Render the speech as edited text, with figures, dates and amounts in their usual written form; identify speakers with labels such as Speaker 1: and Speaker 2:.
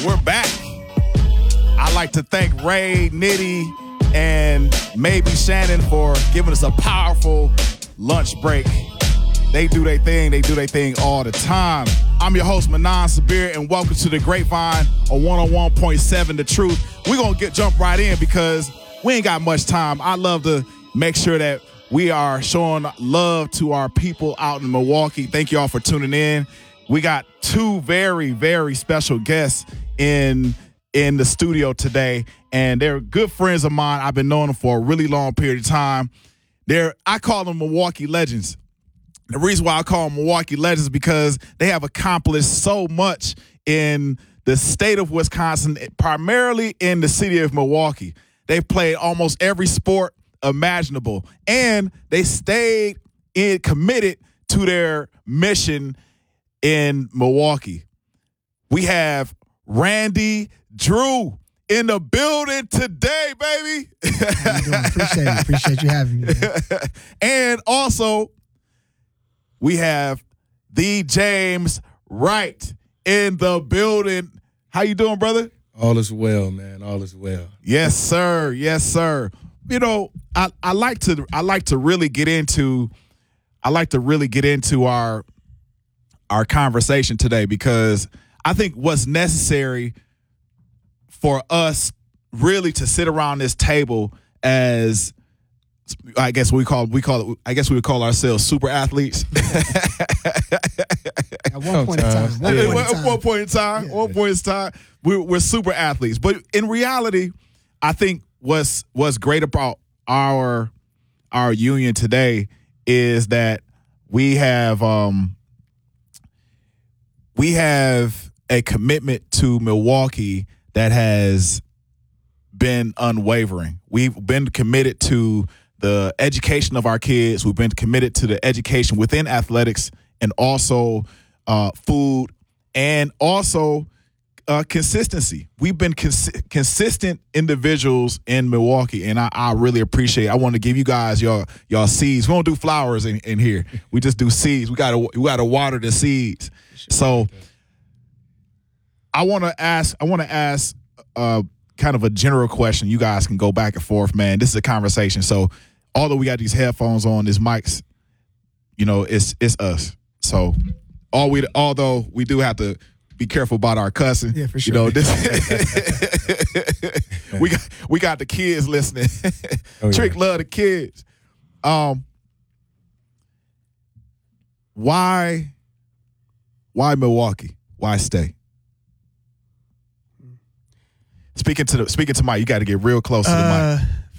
Speaker 1: We're back. I'd like to thank Ray, Nitty, and maybe Shannon for giving us a powerful lunch break. They do their thing. They do their thing all the time. I'm your host, Manan Sabir, and welcome to The Grapevine on 101.7 The Truth. We're going to jump right in because we ain't got much time. I love to make sure that we are showing love to our people out in Milwaukee. Thank you all for tuning in. We got two very, very special guests in the studio today, and they're good friends of mine. I've been knowing them for a really long period of time. I call them Milwaukee legends. The reason why I call them Milwaukee legends is because they have accomplished so much in the state of Wisconsin, primarily in the city of Milwaukee. They've played almost every sport imaginable, and they stayed committed to their mission in Milwaukee. We have Randy Drew in the building today, baby.
Speaker 2: How you doing? Appreciate it. Appreciate you having me, man.
Speaker 1: And also, we have the James Wright in the building. How you doing, brother?
Speaker 3: All is well, man. All is well.
Speaker 1: Yes, sir. Yes, sir. You know, I like to really get into our conversation today, because I think what's necessary for us really to sit around this table as, I guess we would call ourselves super athletes.
Speaker 2: At one point in time.
Speaker 1: At one point in time, we're super athletes. But in reality, I think what's great about our union today is that we have a commitment to Milwaukee that has been unwavering. We've been committed to the education of our kids. We've been committed to the education within athletics, and also food, and also consistency. We've been consistent individuals in Milwaukee, and I really appreciate it. I want to give you guys your seeds. We don't do flowers in here. We just do seeds. We gotta water the seeds. So I want to ask kind of a general question. You guys can go back and forth, man. This is a conversation. So although we got these headphones on, these mics, you know, it's us. So although we do have to be careful about our cussing.
Speaker 2: Yeah, for sure.
Speaker 1: You know, we got the kids listening.
Speaker 3: Oh, yeah.
Speaker 1: Trick love the kids. Why Milwaukee? Why stay? Speaking to Mike, you got to get real close to the mic.